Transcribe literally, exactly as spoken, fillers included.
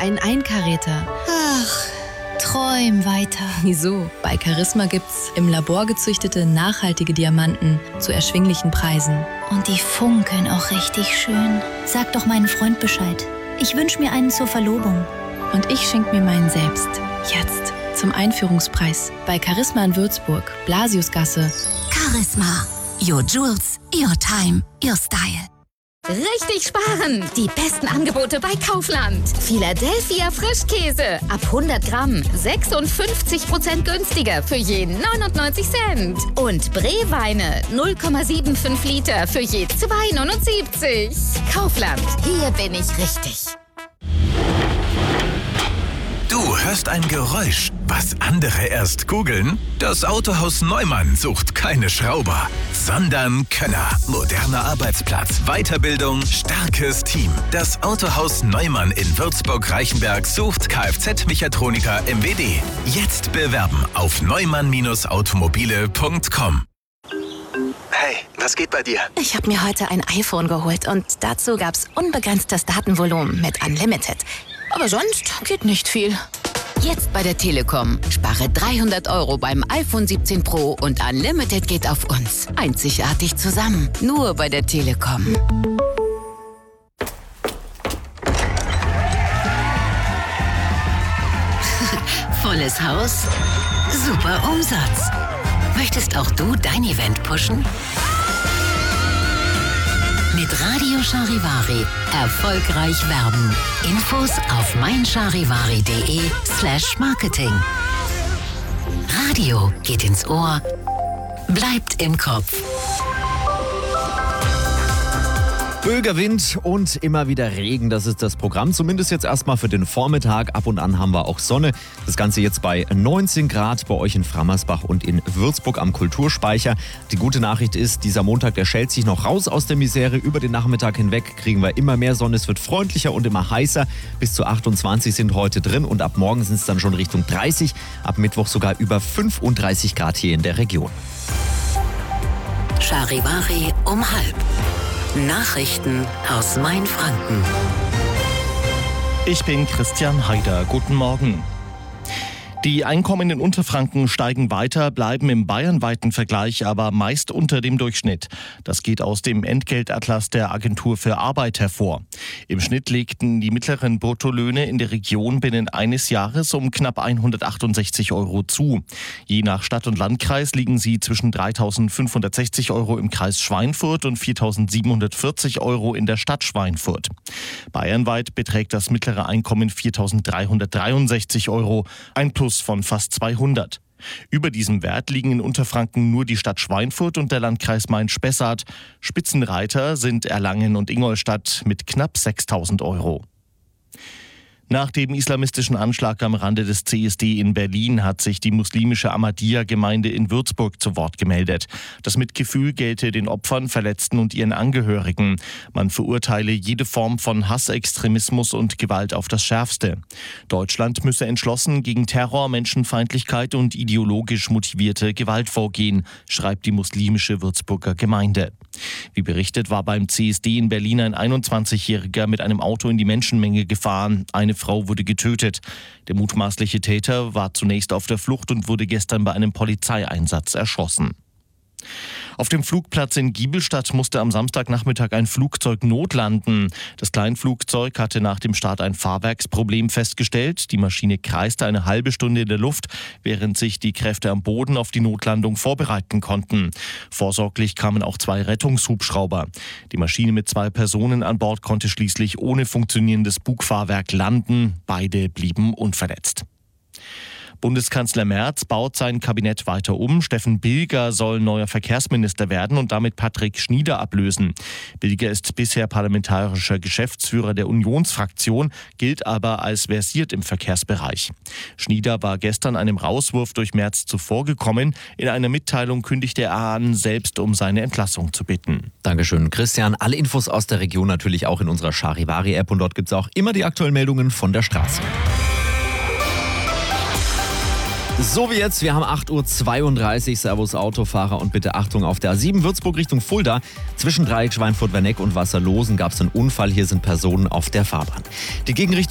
einen Einkaräter. Ach, träum weiter. Wieso? Bei Charisma gibt's im Labor gezüchtete, nachhaltige Diamanten zu erschwinglichen Preisen. Und die funkeln auch richtig schön. Sag doch meinem Freund Bescheid. Ich wünsch mir einen zur Verlobung. Und ich schenk mir meinen selbst. Jetzt. Zum Einführungspreis. Bei Charisma in Würzburg, Blasiusgasse. Charisma. Your Jewels, your time, your style. Richtig sparen! Die besten Angebote bei Kaufland. Philadelphia Frischkäse. Ab hundert Gramm. sechsundfünfzig Prozent günstiger für je neunundneunzig Cent. Und Breweine. null Komma fünfundsiebzig Liter für je zwei Komma neunundsiebzig. Kaufland. Hier bin ich richtig. Du hörst ein Geräusch, was andere erst googeln? Das Autohaus Neumann sucht keine Schrauber, sondern Könner. Moderner Arbeitsplatz, Weiterbildung, starkes Team. Das Autohaus Neumann in Würzburg-Reichenberg sucht Kfz-Mechatroniker M W D. Jetzt bewerben auf neumann Automobile punkt com. Hey, was geht bei dir? Ich habe mir heute ein iPhone geholt und dazu gab's unbegrenztes Datenvolumen mit Unlimited. Aber sonst geht nicht viel. Jetzt bei der Telekom. Spare dreihundert Euro beim iPhone siebzehn Pro und Unlimited geht auf uns. Einzigartig zusammen. Nur bei der Telekom. Volles Haus, super Umsatz. Möchtest auch du dein Event pushen? Mit Radio Charivari erfolgreich werben. Infos auf meincharivari.de slash marketing. Radio geht ins Ohr, bleibt im Kopf. Böiger Wind und immer wieder Regen, das ist das Programm. Zumindest jetzt erstmal für den Vormittag. Ab und an haben wir auch Sonne. Das Ganze jetzt bei neunzehn Grad bei euch in Frammersbach und in Würzburg am Kulturspeicher. Die gute Nachricht ist, dieser Montag, der schält sich noch raus aus der Misere. Über den Nachmittag hinweg kriegen wir immer mehr Sonne. Es wird freundlicher und immer heißer. Bis zu achtundzwanzig sind heute drin und ab morgen sind es dann schon Richtung dreißig. Ab Mittwoch sogar über fünfunddreißig Grad hier in der Region. Charivari um halb. Nachrichten aus Mainfranken. Ich bin Christian Haider. Guten Morgen. Die Einkommen in Unterfranken steigen weiter, bleiben im bayernweiten Vergleich aber meist unter dem Durchschnitt. Das geht aus dem Entgeltatlas der Agentur für Arbeit hervor. Im Schnitt legten die mittleren Bruttolöhne in der Region binnen eines Jahres um knapp hundertachtundsechzig Euro zu. Je nach Stadt und Landkreis liegen sie zwischen dreitausendfünfhundertsechzig Euro im Kreis Schweinfurt und viertausendsiebenhundertvierzig Euro in der Stadt Schweinfurt. Bayernweit beträgt das mittlere Einkommen viertausenddreihundertdreiundsechzig Euro, ein Plus von fast zweihundert. Über diesem Wert liegen in Unterfranken nur die Stadt Schweinfurt und der Landkreis Main-Spessart. Spitzenreiter sind Erlangen und Ingolstadt mit knapp sechstausend Euro. Nach dem islamistischen Anschlag am Rande des C S D in Berlin hat sich die muslimische Ahmadiyya-Gemeinde in Würzburg zu Wort gemeldet. Das Mitgefühl gelte den Opfern, Verletzten und ihren Angehörigen. Man verurteile jede Form von Hassextremismus und Gewalt auf das Schärfste. Deutschland müsse entschlossen gegen Terror, Menschenfeindlichkeit und ideologisch motivierte Gewalt vorgehen, schreibt die muslimische Würzburger Gemeinde. Wie berichtet, war beim C S D in Berlin ein einundzwanzigjähriger mit einem Auto in die Menschenmenge gefahren. Eine Frau wurde getötet. Der mutmaßliche Täter war zunächst auf der Flucht und wurde gestern bei einem Polizeieinsatz erschossen. Auf dem Flugplatz in Giebelstadt musste am Samstagnachmittag ein Flugzeug notlanden. Das Kleinflugzeug hatte nach dem Start ein Fahrwerksproblem festgestellt. Die Maschine kreiste eine halbe Stunde in der Luft, während sich die Kräfte am Boden auf die Notlandung vorbereiten konnten. Vorsorglich kamen auch zwei Rettungshubschrauber. Die Maschine mit zwei Personen an Bord konnte schließlich ohne funktionierendes Bugfahrwerk landen. Beide blieben unverletzt. Bundeskanzler Merz baut sein Kabinett weiter um. Steffen Bilger soll neuer Verkehrsminister werden und damit Patrick Schnieder ablösen. Bilger ist bisher parlamentarischer Geschäftsführer der Unionsfraktion, gilt aber als versiert im Verkehrsbereich. Schnieder war gestern einem Rauswurf durch Merz zuvorgekommen. In einer Mitteilung kündigte er an, selbst um seine Entlassung zu bitten. Dankeschön, Christian. Alle Infos aus der Region natürlich auch in unserer Charivari-App und dort gibt es auch immer die aktuellen Meldungen von der Straße. So wie jetzt, wir haben acht Uhr zweiunddreißig, Servus Autofahrer und bitte Achtung auf der A sieben Würzburg Richtung Fulda. Zwischen Dreieck Schweinfurt-Werneck und Wasserlosen gab es einen Unfall, hier sind Personen auf der Fahrbahn. Die Gegenrichtung